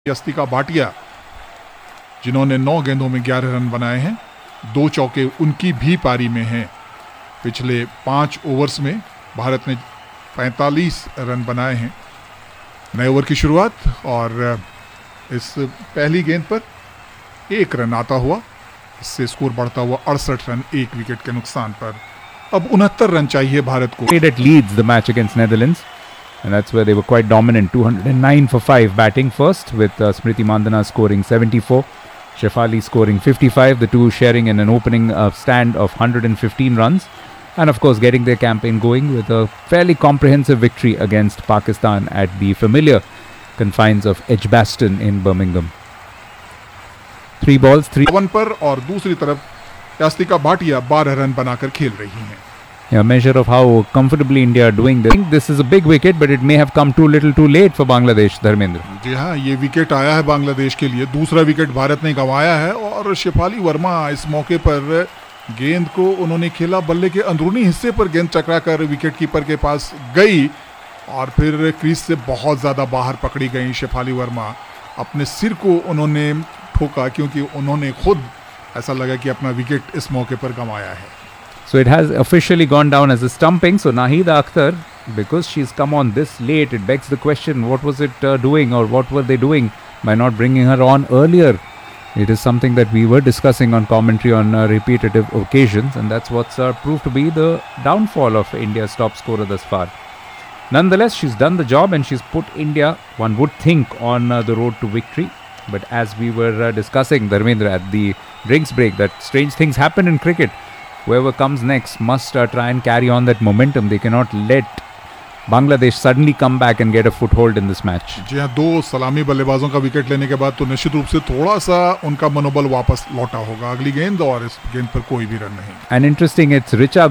यस्तिका भाटिया जिन्होंने 9 गेंदों में 11 रन बनाए हैं, 2 चौके उनकी भी पारी में हैं। पिछले 5 ओवर्स में भारत ने 45 रन बनाए हैं। नए ओवर की शुरुआत और इस पहली गेंद पर 1 रन आता हुआ, इससे स्कोर बढ़ता हुआ 68 रन 1 विकेट के नुकसान पर। अब 69 रन चाहिए भारत को। At Leeds the match against Netherlands, and that's where they were quite dominant. 209 for 5 batting first, with Smriti Mandhana scoring 74, Shefali scoring 55, the two sharing in an opening stand of 115 runs, and of course getting their campaign going with a fairly comprehensive victory against Pakistan at the familiar confines of Edgbaston in Birmingham. 3 balls, 3 1 पर और दूसरी तरफ Yastika Bhatia 12 run बनाकर खेल रही हैं। A measure of how comfortably India are doing this. I think this is a big wicket, but it may have come too late for Bangladesh, Dharmendra. जी हाँ, ये विकेट आया है बांग्लादेश के लिए। दूसरा विकेट भारत ने गंवाया है और शेफाली वर्मा इस मौके पर गेंद को उन्होंने खेला, बल्ले के अंदरूनी हिस्से पर गेंद टकराकर विकेट कीपर के पास गई और फिर क्रीज से बहुत ज़्यादा बाहर पकड़ी गई शेफाली वर्मा। अपने सिर को उन्होंने ठोका क्योंकि उन्होंने खुद ऐसा लगा कि अपना विकेट इस मौके पर गंवाया है। So it has officially gone down as a stumping. So Nahida Akhtar, because she's come on this late, it begs the question, what was it doing, or what were they doing by not bringing her on earlier? It is something that we were discussing on commentary on repeated occasions, and that's what's proved to be the downfall of India's top scorer thus far. Nonetheless, she's done the job and she's put India, one would think, on the road to victory. But as we were discussing, Dharmendra, at the drinks break, that strange things happen in cricket. Whoever comes next must try and carry on that momentum. They cannot let Bangladesh suddenly come back and get a foothold in this match. जी हाँ, 2 सलामी बल्लेबाजों का wicket लेने के बाद तो निश्चित रूप से थोड़ा सा उनका मनोबल वापस लौटा होगा। अगली गेंद और इस गेंद पर कोई भी रन नहीं। And interesting, it's Richa